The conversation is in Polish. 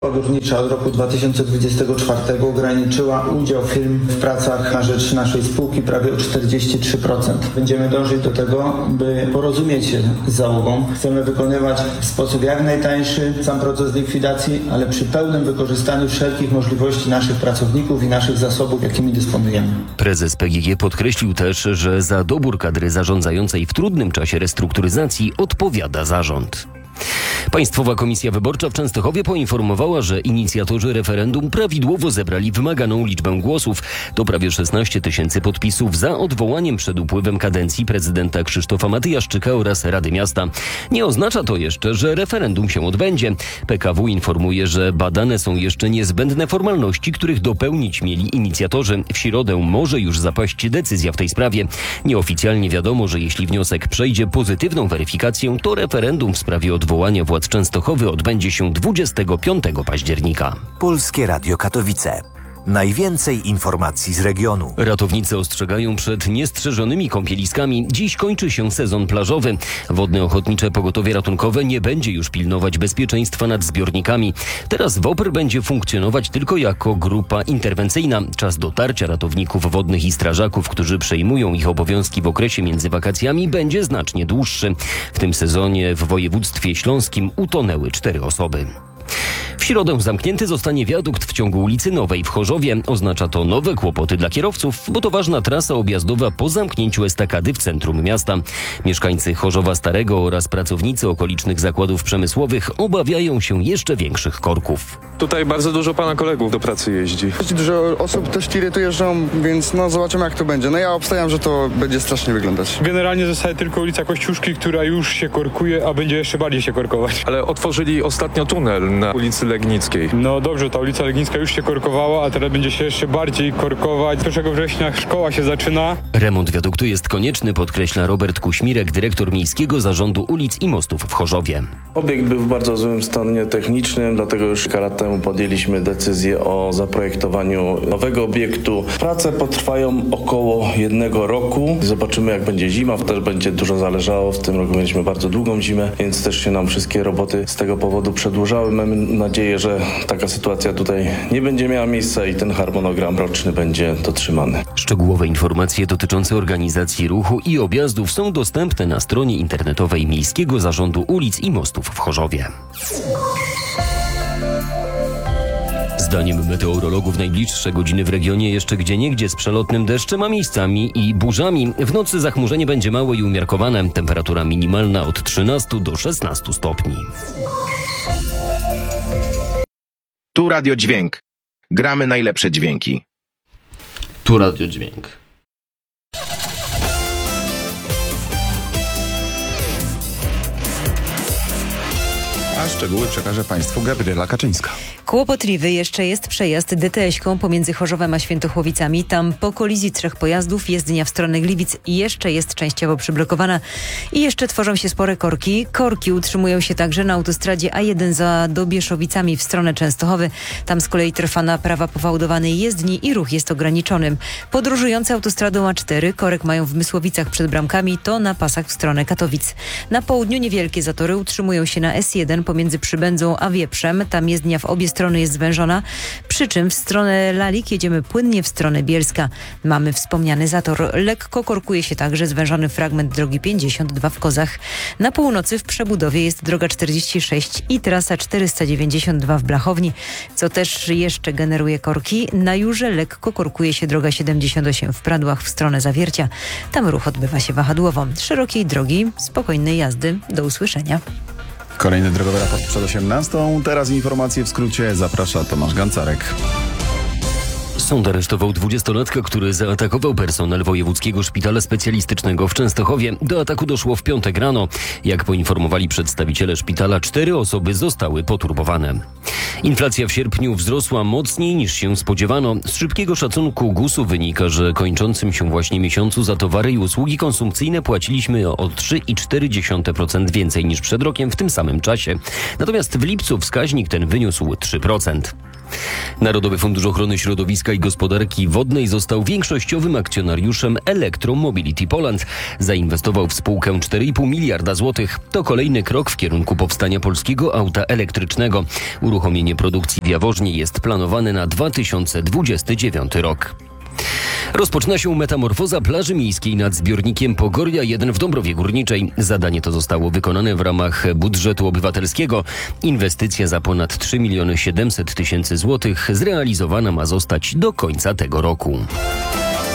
Górnicza od roku 2024 ograniczyła udział firm w pracach na rzecz naszej spółki prawie o 43%. Będziemy dążyć do tego, by porozumieć się z załogą. Chcemy wykonywać w sposób jak najtańszy sam proces likwidacji, ale przy pełnym wykorzystaniu wszelkich możliwości naszych pracowników i naszych zasobów, jakimi dysponujemy. Prezes PGG podkreślił też, że za dobór kadry zarządzającej w trudnym czasie restrukturyzacji odpowiada zarząd. Państwowa Komisja Wyborcza w Częstochowie poinformowała, że inicjatorzy referendum prawidłowo zebrali wymaganą liczbę głosów. To prawie 16 tysięcy podpisów za odwołaniem przed upływem kadencji prezydenta Krzysztofa Matyjaszczyka oraz Rady Miasta. Nie oznacza to jeszcze, że referendum się odbędzie. PKW informuje, że badane są jeszcze niezbędne formalności, których dopełnić mieli inicjatorzy. W środę może już zapaść decyzja w tej sprawie. Nieoficjalnie wiadomo, że jeśli wniosek przejdzie pozytywną weryfikację, to referendum w sprawie odwołania władz Częstochowy odbędzie się 25 października. Polskie Radio Katowice. Najwięcej informacji z regionu. Ratownicy ostrzegają przed niestrzeżonymi kąpieliskami. Dziś kończy się sezon plażowy. Wodne Ochotnicze Pogotowie Ratunkowe nie będzie już pilnować bezpieczeństwa nad zbiornikami. Teraz WOPR będzie funkcjonować tylko jako grupa interwencyjna. Czas dotarcia ratowników wodnych i strażaków, którzy przejmują ich obowiązki w okresie między wakacjami, będzie znacznie dłuższy. W tym sezonie w województwie śląskim utonęły 4 osoby. W środę zamknięty zostanie wiadukt w ciągu ulicy Nowej w Chorzowie. Oznacza to nowe kłopoty dla kierowców, bo to ważna trasa objazdowa po zamknięciu estakady w centrum miasta. Mieszkańcy Chorzowa Starego oraz pracownicy okolicznych zakładów przemysłowych obawiają się jeszcze większych korków. Tutaj bardzo dużo pana kolegów do pracy jeździ. Dużo osób też tiry tu jeżdżą, więc zobaczymy jak to będzie. Ja obstawiam, że to będzie strasznie wyglądać. Generalnie zostaje tylko ulica Kościuszki, która już się korkuje, a będzie jeszcze bardziej się korkować. Ale otworzyli ostatnio tunel na ulicy Legnickiej. No dobrze, ta ulica Legnicka już się korkowała, a teraz będzie się jeszcze bardziej korkować. 1 września szkoła się zaczyna. Remont wiaduktu jest konieczny, podkreśla Robert Kuśmirek, dyrektor Miejskiego Zarządu Ulic i Mostów w Chorzowie. Obiekt był w bardzo złym stanie technicznym, dlatego już kilka lat temu podjęliśmy decyzję o zaprojektowaniu nowego obiektu. Prace potrwają około 1 roku. Zobaczymy jak będzie zima, też będzie dużo zależało. W tym roku mieliśmy bardzo długą zimę, więc też się nam wszystkie roboty z tego powodu przedłużały. Mamy nadzieję, że taka sytuacja tutaj nie będzie miała miejsca i ten harmonogram roczny będzie dotrzymany. Szczegółowe informacje dotyczące organizacji ruchu i objazdów są dostępne na stronie internetowej Miejskiego Zarządu Ulic i Mostów w Chorzowie. Zdaniem meteorologów najbliższe godziny w regionie jeszcze gdzieniegdzie z przelotnym deszczem, a miejscami i burzami. W nocy zachmurzenie będzie małe i umiarkowane. Temperatura minimalna od 13 do 16 stopni. Tu Radio Dźwięk. Gramy najlepsze dźwięki. Tu Radio Dźwięk. A szczegóły przekaże Państwu Gabriela Kaczyńska. Kłopotliwy jeszcze jest przejazd DTS-ką pomiędzy Chorzowem a Świętochłowicami. Tam po kolizji 3 pojazdów jezdnia w stronę Gliwic jeszcze jest częściowo przyblokowana. I jeszcze tworzą się spore korki. Korki utrzymują się także na autostradzie A1 za Dobieszowicami w stronę Częstochowy. Tam z kolei trwa naprawa powałdowanej jezdni i ruch jest ograniczony. Podróżujący autostradą A4 korek mają w Mysłowicach przed bramkami, to na pasach w stronę Katowic. Na południu niewielkie zatory utrzymują się na S1 pomiędzy Przybędzą a Wieprzem. Tam jezdnia w obie strony jest zwężona, przy czym w stronę Lalik jedziemy płynnie w stronę Bielska. Mamy wspomniany zator. Lekko korkuje się także zwężony fragment drogi 52 w Kozach. Na północy w przebudowie jest droga 46 i trasa 492 w Blachowni, co też jeszcze generuje korki. Na Jurze lekko korkuje się droga 78 w Pradłach w stronę Zawiercia. Tam ruch odbywa się wahadłowo. Szerokiej drogi, spokojnej jazdy. Do usłyszenia. Kolejny drogowy raport przed 18. Teraz informacje w skrócie. Zaprasza Tomasz Gancarek. Sąd aresztował 20-latka, który zaatakował personel Wojewódzkiego Szpitala Specjalistycznego w Częstochowie. Do ataku doszło w piątek rano. Jak poinformowali przedstawiciele szpitala, 4 osoby zostały poturbowane. Inflacja w sierpniu wzrosła mocniej niż się spodziewano. Z szybkiego szacunku GUS-u wynika, że kończącym się właśnie miesiącu za towary i usługi konsumpcyjne płaciliśmy o 3,4% więcej niż przed rokiem w tym samym czasie. Natomiast w lipcu wskaźnik ten wyniósł 3%. Narodowy Fundusz Ochrony Środowiska i Gospodarki Wodnej został większościowym akcjonariuszem Electromobility Poland. Zainwestował w spółkę 4,5 miliarda złotych. To kolejny krok w kierunku powstania polskiego auta elektrycznego. Uruchomienie produkcji w Jaworznie jest planowane na 2029 rok. Rozpoczyna się metamorfoza plaży miejskiej nad zbiornikiem Pogoria 1 w Dąbrowie Górniczej. Zadanie to zostało wykonane w ramach budżetu obywatelskiego. Inwestycja za ponad 3 700 000 złotych zrealizowana ma zostać do końca tego roku.